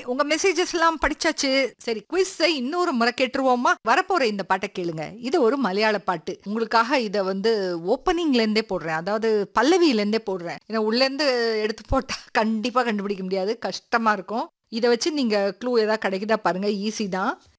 உங்க மெசேஜஸ் எல்லாம் படிச்சாச்சு. சரி, குவிஸை இன்னொரு முறை கேட்டுருவோமா? வரப்போற இந்த பாட்டை கேளுங்க. இது ஒரு மலையாள பாட்டு. உங்களுக்காக இத வந்து ஓப்பனிங்ல இருந்தே போடுறேன். அதாவது பல்லவியில இருந்தே போடுறேன். ஏன்னா உள்ள இருந்து எடுத்து போட்டா கண்டிப்பா கண்டுபிடிக்க முடியாது. கஷ்டமா இருக்கும். இத வச்சு நீங்க க்ளூ ஏதாவது கிடைக்குதா பாருங்க. ஈஸி தான்.